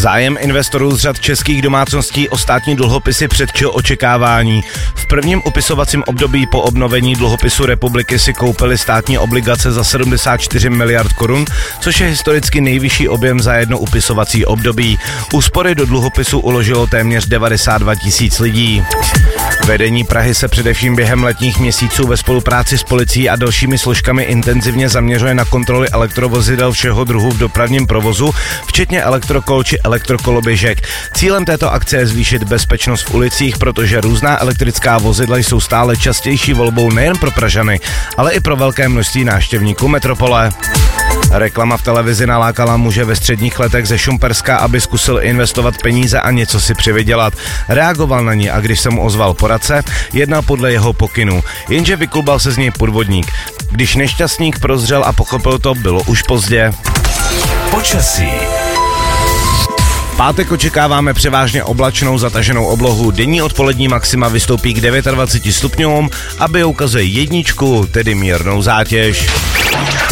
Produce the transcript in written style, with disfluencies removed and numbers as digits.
Zájem investorů z řad českých domácností o státní dluhopisy předčil očekávání. V prvním upisovacím období po obnovení dluhopisu republiky si koupili státní obligace za 74 miliard korun, což je historicky nejvyšší objem za jedno upisovací období. Úspory do dluhopisu uložilo téměř 92 tisíc lidí. Vedení Prahy se především během letních měsíců ve spolupráci s policií a dalšími složkami intenzivně zaměřuje na kontroly elektrovozidel všeho druhu v dopravním provozu, včetně elektrokol či elektrokoloběžek. Cílem této akce je zvýšit bezpečnost v ulicích, protože různá elektrická vozidla jsou stále častější volbou nejen pro Pražany, ale i pro velké množství návštěvníků metropole. Reklama v televizi nalákala muže ve středních letech ze Šumperska, aby zkusil investovat peníze a něco si přivydělat. Reagoval na ní a když se mu ozval poradce, jednal podle jeho pokynů. Jenže vyklubal se z něj podvodník. Když nešťastník prozřel a pochopil to, bylo už pozdě. Počasí. Pátek očekáváme převážně oblačnou zataženou oblohu. Denní odpolední maxima vystoupí k 29 stupňům a ukazuje jedničku, tedy mírnou zátěž.